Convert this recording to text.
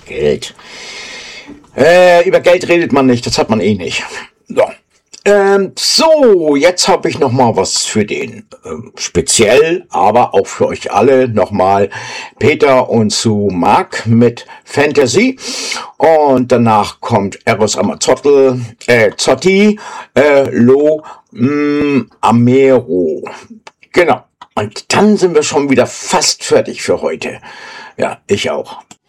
Geld. Über Geld redet man nicht, das hat man eh nicht. So. So, jetzt habe ich noch mal was für den speziell, aber auch für euch alle nochmal Peter und zu Marc mit Fantasy und danach kommt Eros Ramazzotti, Lo Amero. Genau. Und dann sind wir schon wieder fast fertig für heute. Ja, ich auch.